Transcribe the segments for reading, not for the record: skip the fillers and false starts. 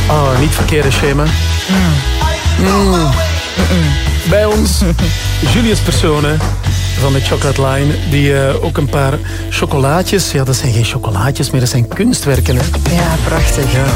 Oh, niet verkeerde schema. Bij ons, Julius Persone van de Chocolate Line, die ook een paar chocolaatjes... Ja, dat zijn geen chocolaatjes meer, dat zijn kunstwerken. Hè? Ja, prachtig. Ja.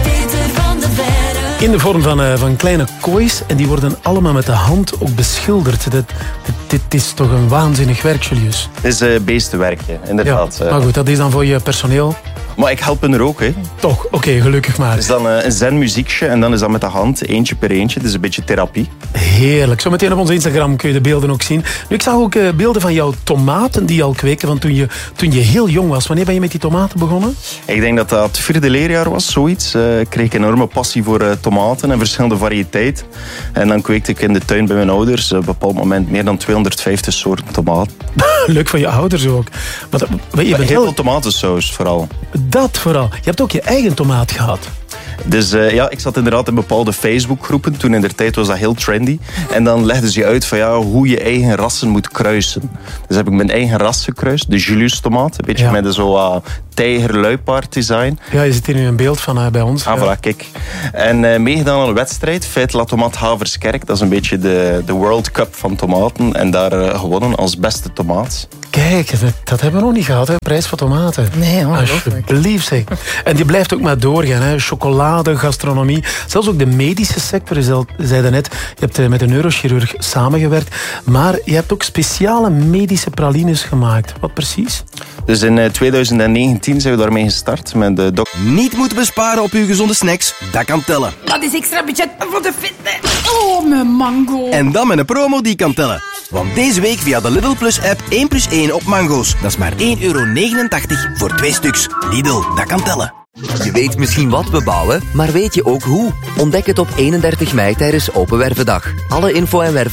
In de vorm van kleine koois. En die worden allemaal met de hand ook beschilderd. Dit is toch een waanzinnig werk, Julius? Het is beestenwerk, inderdaad. Ja, maar goed, dat is dan voor je personeel. Maar ik help hen er ook, hè. Toch, oké, gelukkig maar. Het is dan een zen-muziekje en dan is dat met de hand, eentje per eentje. Dus een beetje therapie. Heerlijk. Zometeen op onze Instagram kun je de beelden ook zien. Nu, ik zag ook beelden van jouw tomaten die je al kweken van toen je heel jong was. Wanneer ben je met die tomaten begonnen? Ik denk dat dat het 4e leerjaar was, zoiets. Ik kreeg een enorme passie voor tomaten en verschillende variëteiten. En dan kweekte ik in de tuin bij mijn ouders op een bepaald moment meer dan 250 soorten tomaten. Leuk van je ouders ook. Maar je bent heel veel tomatensaus vooral. Dat vooral. Je hebt ook je eigen tomaat gehad. Dus ja, ik zat inderdaad in bepaalde Facebookgroepen. Toen in der tijd was dat heel trendy. En dan legden ze je uit van hoe je eigen rassen moet kruisen. Dus heb ik mijn eigen ras gekruist. De Julius tomaat. Een beetje met een zo tijger-luipaard design. Ja, je ziet hier nu een beeld van bij ons. Voilà, kijk. En meegedaan aan een wedstrijd. Feit La Tomaat Haverskerk. Dat is een beetje de World Cup van tomaten. En daar gewonnen als beste tomaat. Kijk, dat hebben we nog niet gehad, hè? Prijs voor tomaten. Nee, ongelooflijk. Alsjeblieft, zeg. En die blijft ook maar doorgaan, hè? Chocolade, gastronomie. Zelfs ook de medische sector. Je zei daarnet, je hebt met een neurochirurg samengewerkt. Maar je hebt ook speciale medische pralines gemaakt. Wat precies? Dus in 2019 zijn we daarmee gestart met de dokter. Niet moeten besparen op uw gezonde snacks, dat kan tellen. Dat is extra budget voor de fitness. Oh, mijn mango. En dan met een promo die kan tellen. Want deze week via de Lidl Plus app 1+1 op mango's. Dat is maar €1,89 voor 2 stuks. Lidl, dat kan tellen. Je weet misschien wat we bouwen, maar weet je ook hoe? Ontdek het op 31 mei tijdens Open Wervendag. Alle info en werven